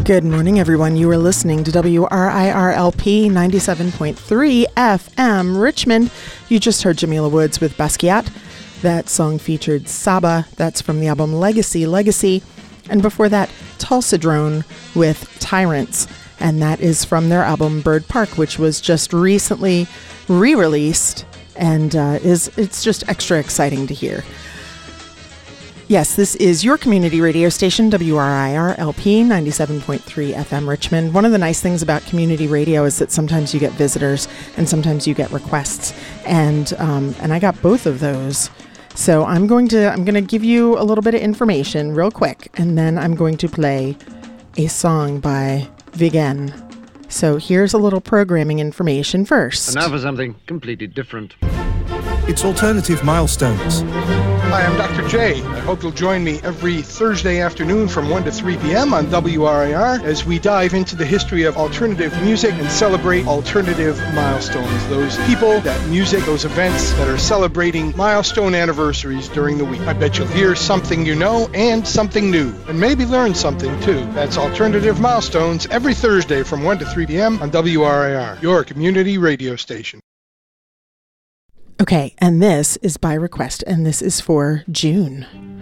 Good morning, everyone. You are listening to WRIRLP 97.3 FM Richmond. You just heard Jamila Woods with Basquiat. That song featured Saba. That's from the album Legacy. And before that, Tulsa Drone with Tyrants. And that is from their album Bird Park, which was just recently re-released. And it's just extra exciting to hear. Yes, this is your community radio station, WRIR-LP 97.3 FM Richmond. One of the nice things about community radio is that sometimes you get visitors and sometimes you get requests, and I got both of those. So I'm going to give you a little bit of information real quick, and then I'm going to play a song by Vigen. So here's a little programming information first. And now for something completely different. It's Alternative Milestones. Hi, I'm Dr. J. I hope you'll join me every Thursday afternoon from 1 to 3 p.m. on WRIR as we dive into the history of alternative music and celebrate alternative milestones. Those people, that music, those events that are celebrating milestone anniversaries during the week. I bet you'll hear something you know and something new, and maybe learn something too. That's Alternative Milestones every Thursday from 1 to 3 p.m. on WRIR, your community radio station. Okay, and this is by request, and this is for June.